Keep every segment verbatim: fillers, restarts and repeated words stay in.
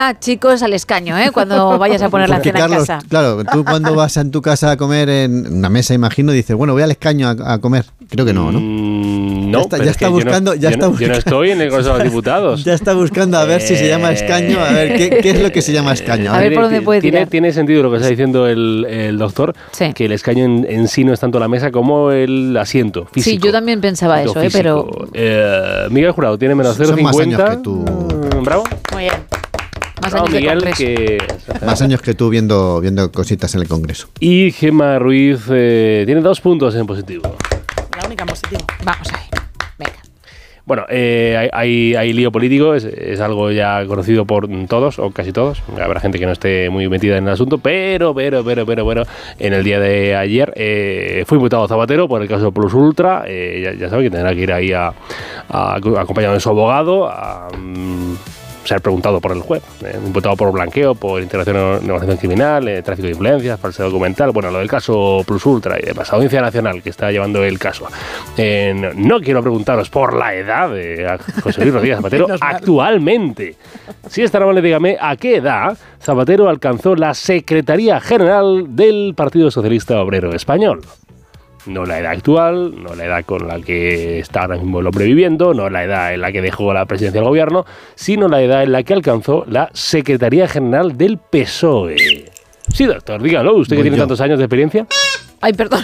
chicos, al escaño, ¿eh? Cuando vayas a poner la cena Carlos, en casa. Claro, tú cuando vas en tu casa a comer en una mesa, imagino, dices, bueno, voy al escaño a, a comer. Creo que no, ¿no? Mm, no, ya está, pero ya es está que buscando. Yo no, ya yo está no, buscando. yo no estoy en el Consejo de los Diputados. Ya está buscando a ver eh, si se llama escaño. A ver, ¿qué, qué es lo que se llama escaño? A ver por dónde puede tiene, tirar. Tiene sentido lo que está diciendo el, el doctor, sí. que el escaño en, en sí no es tanto la mesa como el asiento físico. Sí, yo también pensaba eso, ¿eh? Pero... Eh, Miguel Jurado tiene menos cero coma cincuenta. Son más años que tú. Bravo. Muy bien. Más Bravo, años Miguel, que, que... Más años que tú viendo, viendo cositas en el Congreso. Y Gemma Ruiz eh, tiene dos puntos en positivo. La única en positivo. Vamos ahí. Venga. Bueno, eh, hay, hay, hay lío político, es, es algo ya conocido por todos, o casi todos. Habrá gente que no esté muy metida en el asunto, pero, pero, pero, pero, pero, en el día de ayer eh, fue imputado Zapatero por el caso Plus Ultra. Eh, ya, ya saben que tendrá que ir ahí a, a, acompañado de su abogado, a um, ser preguntado por el juez. Eh, imputado por blanqueo, por integración en negociación criminal, eh, tráfico de influencias, falsedad documental. Bueno, lo del caso Plus Ultra y de la Audiencia Nacional que está llevando el caso. Eh, no, no quiero preguntaros por la edad de José Luis Rodríguez Zapatero actualmente. Si es tan amable, dígame, ¿a qué edad Zapatero alcanzó la Secretaría General del Partido Socialista Obrero Español? No la edad actual, no la edad con la que está ahora mismo el hombre viviendo, no la edad en la que dejó la presidencia del gobierno, sino la edad en la que alcanzó la Secretaría General del P S O E. Sí, doctor, dígalo, usted que tiene yo. tantos años de experiencia. Ay, perdón.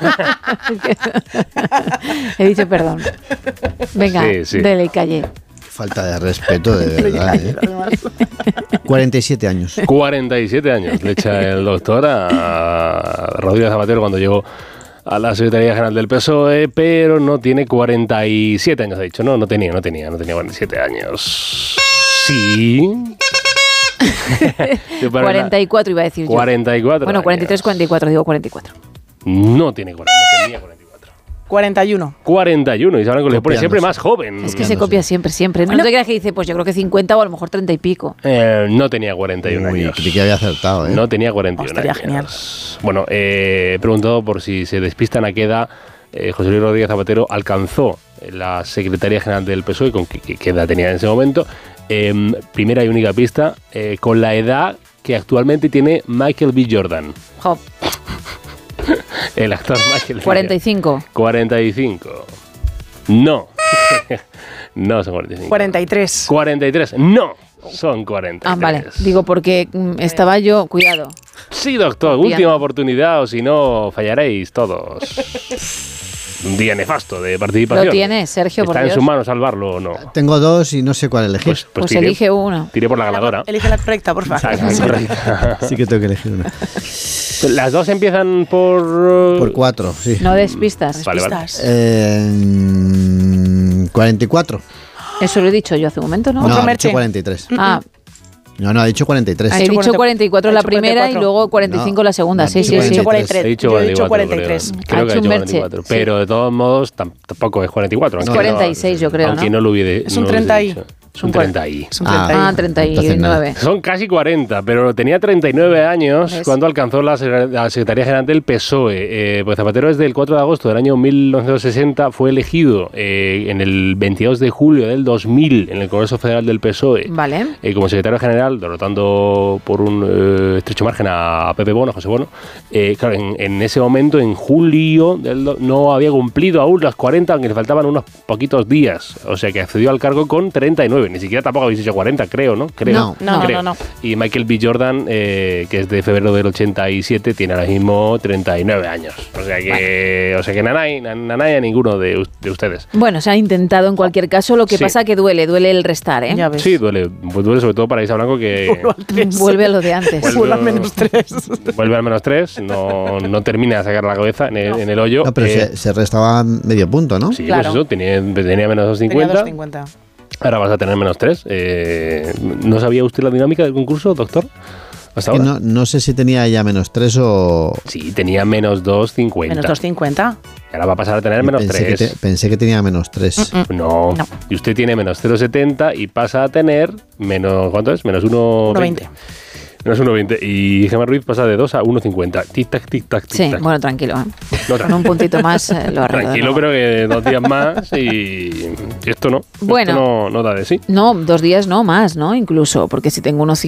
He dicho perdón. Venga, Sí, sí. dele y calle. Falta de respeto, de verdad. ¿eh? cuarenta y siete años. cuarenta y siete años le echa el doctor a Rodríguez Zapatero cuando llegó a la Secretaría General del P S O E, pero no tiene cuarenta y siete años, ha dicho. No, no tenía, no tenía, no tenía cuarenta y siete años. Sí. cuarenta y cuatro iba a decir yo. cuarenta y cuatro. Bueno, cuarenta y tres, cuarenta y cuatro, digo cuarenta y cuatro. No tiene cuarenta, no tenía cuarenta y cuatro. cuarenta y uno. cuarenta y uno, y sabrán que le pone siempre más joven. Es que se copia siempre, siempre. No, Bueno. no te creas que dice, pues yo creo que cincuenta o a lo mejor treinta y pico. Eh, no tenía cuarenta y uno Uy, años. creí que había acertado, ¿eh? No tenía cuarenta y uno Oh, estaría años. Bueno, eh, he preguntado por si se despistan a qué edad eh, José Luis Rodríguez Zapatero alcanzó la Secretaría General del P S O E, con qué, qué edad tenía en ese momento. Eh, primera y única pista, eh, con la edad que actualmente tiene Michael B. Jordan. Jo, El actor Michael B. cuarenta y cinco. cuarenta y cinco. No. No son cuarenta y cinco. cuarenta y tres. cuarenta y tres. No. Son cuarenta y tres. Ah, vale. Digo, porque mm, estaba yo, cuidado. Sí, doctor. Copiando. Última oportunidad, o si no, fallaréis todos. Un día nefasto de participación. Lo tiene, Sergio, por ¿Está en Dios. su mano salvarlo o no? Tengo dos y no sé cuál elegir. Pues, Pues tire, elige uno. tire por la galadora. Elige la correcta, por favor. Exacto, correcta. Sí que tengo que elegir una. Las dos empiezan por... uh, Por cuatro, sí. No des pistas. Vale, vale. Pistas. Eh, cuarenta y cuatro. Eso lo he dicho yo hace un momento, ¿no? No, Otro ha Merche. dicho cuarenta y tres. Ah, No, no, ha dicho cuarenta y tres. Ha he dicho dicho cuarenta cuarenta y cuatro ha la dicho primera cuarenta y y cuatro. luego cuarenta y cinco No, la segunda. ha Sí, dicho sí, Yo he sí. dicho cuarenta y tres. cuarenta y tres. He dicho Yo he dicho cuarenta cuarenta y y tres. cuatro, Ha creo. Creo que ha hecho un dicho Merche, cuarenta y cuatro. sí. Pero de todos modos tam- tampoco es cuarenta y cuatro. Es aunque no- cuarenta y seis, yo creo, Aunque ¿no? no lo hubiera Es un no lo treinta hubiese y. dicho. Es un treinta y. Es un Ah. treinta y. Ah, treinta y Entonces nada. nueve. Son casi cuarenta, pero tenía treinta y nueve años ¿Ves? cuando alcanzó la, Secre- la Secretaría General del P S O E. Eh, pues Zapatero desde el cuatro de agosto del año mil novecientos sesenta fue elegido eh, en el veintidós de julio del dos mil en el Congreso Federal del P S O E Vale. eh, como secretario general, derrotando por un eh, estrecho margen a, a Pepe Bono, a José Bono. Eh, claro, en, en ese momento, en julio, del do- no había cumplido aún los cuarenta, aunque le faltaban unos poquitos días. O sea que accedió al cargo con treinta y nueve. Ni siquiera tampoco habéis dicho cuarenta, creo, ¿no? Creo. No. No, Creo. no, no. Y Michael B. Jordan, eh, que es de febrero del ochenta y siete, tiene ahora mismo treinta y nueve años. O sea que, o sea que nanay, nanay a ninguno de, us- de ustedes. Bueno, se ha intentado en cualquier caso, lo que Sí. pasa que duele, duele el restar, ¿eh? Ya ves. Sí, duele. Pues duele sobre todo para Isa Blanco, que Vuelvo al tres. Vuelve a lo de antes. Vuelve- Vuelve al menos tres. vuelve al menos tres, no, no termina de sacar la cabeza en el, en el hoyo. No, pero Eh, se, se restaba medio punto, ¿no? Sí, Claro. pues eso, tenía, tenía menos dos Tenía cincuenta. dos cincuenta. Ahora vas a tener menos tres. Eh, ¿No sabía usted la dinámica del concurso, doctor? Hasta Es que ahora. no, no sé si tenía ya menos tres o... Sí, tenía menos dos cincuenta. Menos dos cincuenta. Y ahora va a pasar a tener menos pensé, que tres. te- pensé que tenía menos tres. No. No. Y usted tiene menos cero coma setenta y pasa a tener menos... ¿Cuánto es? Menos uno uno veinte. veinte. Menos uno veinte. Y Gemma Ruiz pasa de dos a uno cincuenta. Tic-tac, tic-tac, Sí, tic-tac. bueno, tranquilo. ¿eh? No, Con un puntito más eh, lo arreglo. de Tranquilo, nuevo. pero que dos días más y, esto no. Bueno. Esto no, no da de sí. No, dos días no más, ¿no? Incluso, porque si tengo unos